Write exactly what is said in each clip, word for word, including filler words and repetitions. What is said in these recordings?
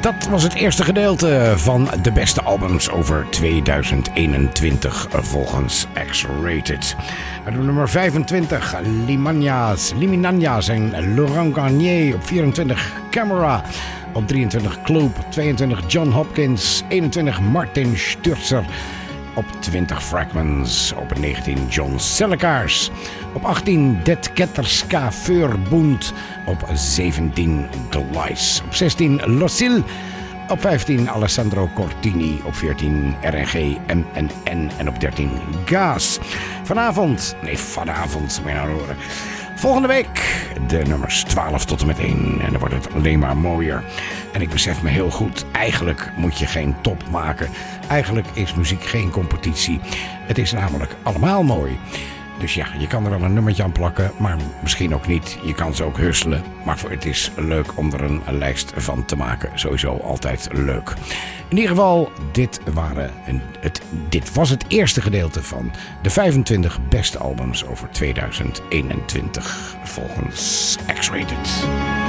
Dat was het eerste gedeelte van de beste albums over tweeduizend eenentwintig volgens X-Rated. We doen nummer vijfentwintig, Limanjas, Liminanjas en Laurent Garnier. Op vierentwintig, Camera. Op drieëntwintig, Kloop. tweeëntwintig, John Hopkins. eenentwintig, Martin Sturzer. Op twintig, Fragments. Op negentien, John Sellekaars. Op achttien, Det Ketterska Förbund. Op zeventien, Glice. Op zestien, Losil. Op vijftien, Alessandro Cortini. Op veertien, R N G, M N N. En op dertien, Gaas. Vanavond, nee vanavond, moet je nou horen. Volgende week de nummers twaalf tot en met één. En dan wordt het alleen maar mooier. En ik besef me heel goed, eigenlijk moet je geen top maken. Eigenlijk is muziek geen competitie. Het is namelijk allemaal mooi. Dus ja, je kan er wel een nummertje aan plakken, maar misschien ook niet. Je kan ze ook husselen, maar het is leuk om er een lijst van te maken. Sowieso altijd leuk. In ieder geval, dit, waren een, het, dit was het eerste gedeelte van de vijfentwintig beste albums over tweeduizend eenentwintig volgens X-Rated.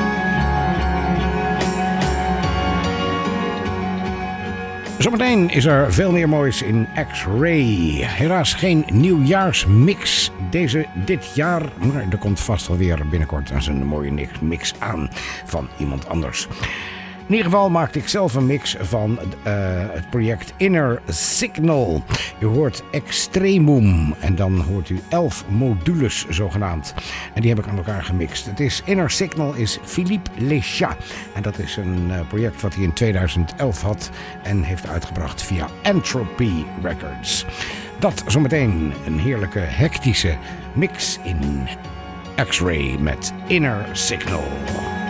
Zometeen is er veel meer moois in X-Ray. Helaas geen nieuwjaarsmix deze, dit jaar. Maar er komt vast wel weer binnenkort een mooie mix aan van iemand anders. In ieder geval maakte ik zelf een mix van uh, het project Inner Signal. U hoort Extremum en dan hoort u elf modules zogenaamd. En die heb ik aan elkaar gemixt. Het is Inner Signal is Philippe Lecha. En dat is een uh, project wat hij in tweeduizend elf had en heeft uitgebracht via Entropy Records. Dat zometeen een heerlijke hectische mix in X-Ray met Inner Signal.